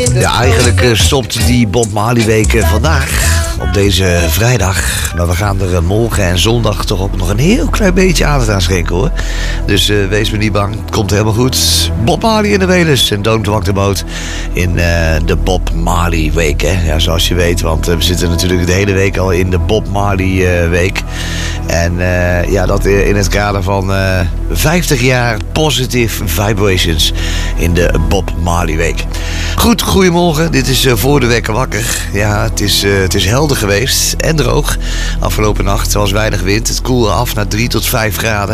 Ja, eigenlijk stopt die Bob Marley week vandaag, op deze vrijdag. Maar we gaan er morgen en zondag toch ook nog een heel klein beetje aandacht aan schenken, hoor. Dus wees me niet bang, het komt helemaal goed. Bob Marley in de Welens en Don't Rock the Boat in de Bob Marley week, hè. Ja, zoals je weet, want we zitten natuurlijk de hele week al in de Bob Marley week. En ja, dat in het kader van 50 jaar Positive Vibrations in de Bob Marley week. Goed, goedemorgen. Dit is voor de wekker wakker. Ja, het is helder geweest en droog. Afgelopen nacht was weinig wind. Het koelde af naar 3 tot 5 graden.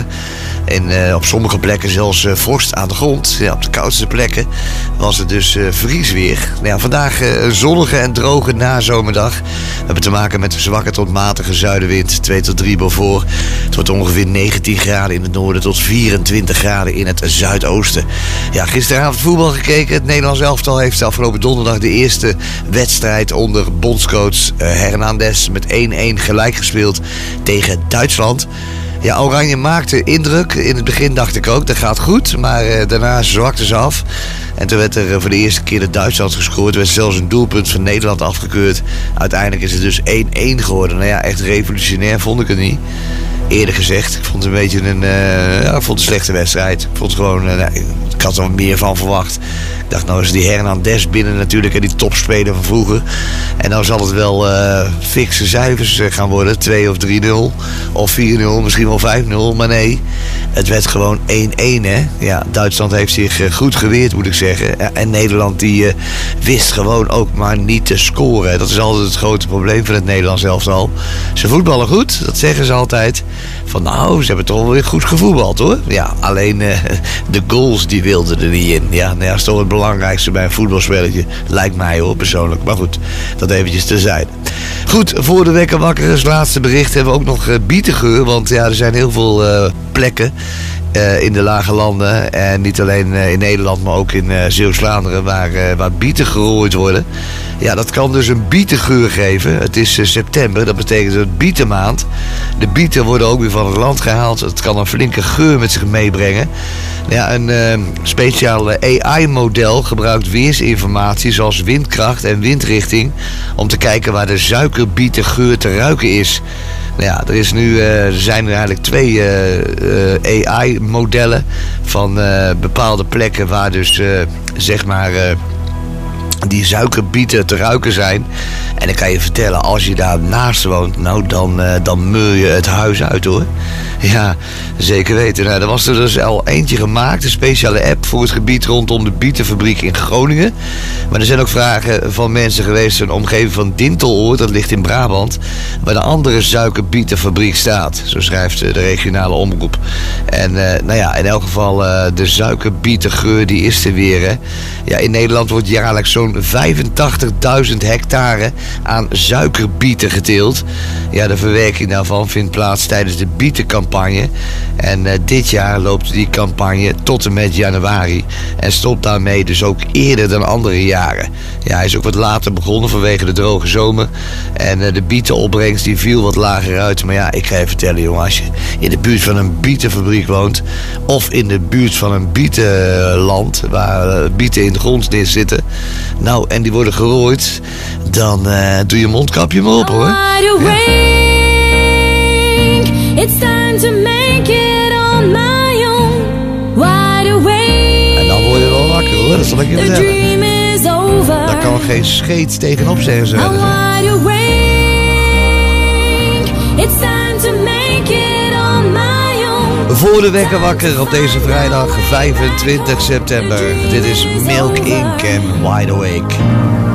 En op sommige plekken zelfs vorst aan de grond. Ja, op de koudste plekken was het dus vriesweer. Ja, vandaag een zonnige en droge nazomerdag. We hebben te maken met een zwakke tot matige zuidenwind. 2 tot 3 Beaufort. Het wordt ongeveer 19 graden in het noorden tot 24 graden in het zuidoosten. Ja, gisteravond voetbal gekeken. Het Nederlands elftal heeft afgelopen donderdag de eerste wedstrijd onder bondscoach Hernandez met 1-1 gelijk gespeeld tegen Duitsland. Ja, Oranje maakte indruk. In het begin dacht ik ook, dat gaat goed. Maar daarna zwakte ze af. En toen werd er voor de eerste keer de Duitsland gescoord. Er werd zelfs een doelpunt van Nederland afgekeurd. Uiteindelijk is het dus 1-1 geworden. Nou ja, echt revolutionair vond ik het niet. Eerder gezegd, ik vond het een beetje ik vond het een slechte wedstrijd. Ik vond het gewoon, ik had er wat meer van verwacht. Ik dacht, nou is die Hernandez binnen natuurlijk en die topspeler van vroeger. En nou zal het wel fikse cijfers gaan worden. 2 of 3-0 of 4-0, misschien wel 5-0. Maar nee, het werd gewoon 1-1, hè. Ja, Duitsland heeft zich goed geweerd, moet ik zeggen. En Nederland die wist gewoon ook maar niet te scoren. Dat is altijd het grote probleem van het Nederlands elftal. Ze voetballen goed, dat zeggen ze altijd. Van nou, ze hebben toch wel weer goed gevoetbald, hoor. Ja, alleen de goals die wilden er niet in. Ja, nou ja, dat is toch het belangrijkste bij een voetbalspelletje. Lijkt mij, hoor, persoonlijk. Maar goed, dat eventjes terzijde. Goed, voor de wekker wakker als laatste bericht hebben we ook nog bietengeur. Want ja, er zijn heel veel plekken in de lage landen. En niet alleen in Nederland, maar ook in Zeeuws-Vlaanderen waar bieten gerooid worden. Ja, dat kan dus een bietengeur geven. Het is september, dat betekent het bietenmaand. De bieten worden ook weer van het land gehaald. Het kan een flinke geur met zich meebrengen. Ja, een speciaal AI-model gebruikt weersinformatie zoals windkracht en windrichting om te kijken waar de suikerbietengeur te ruiken is. Nou ja, er zijn er eigenlijk 2 AI-modellen van bepaalde plekken waar dus die suikerbieten te ruiken zijn. En ik kan je vertellen, als je daar naast woont, nou dan meur je het huis uit, hoor. Ja, zeker weten. Nou, er was er dus al eentje gemaakt, een speciale app voor het gebied rondom de bietenfabriek in Groningen. Maar er zijn ook vragen van mensen geweest in de omgeving van Dinteloord, dat ligt in Brabant, waar de andere suikerbietenfabriek staat. Zo schrijft de regionale omroep. En nou ja, in elk geval de suikerbietengeur die is er weer, hè. Ja, in Nederland wordt jaarlijks zo'n 85.000 hectare aan suikerbieten geteeld. Ja, de verwerking daarvan vindt plaats tijdens de bietencampagne. En dit jaar loopt die campagne tot en met januari. En stopt daarmee dus ook eerder dan andere jaren. Ja, hij is ook wat later begonnen vanwege de droge zomer. En de bietenopbrengst die viel wat lager uit. Maar ja, ik ga je vertellen, jongen, als je in de buurt van een bietenfabriek woont, of in de buurt van een bietenland waar bieten in de grond zitten, nou, en die worden gerooid, dan doe je mondkapje maar op, hoor. En dan word je wel wakker, hoor, dat zal ik je vertellen. Daar kan geen scheet tegenop zeggen, zo. Voor de wekker wakker op deze vrijdag 25 september. Dit is Milk Inc. en Wide Awake.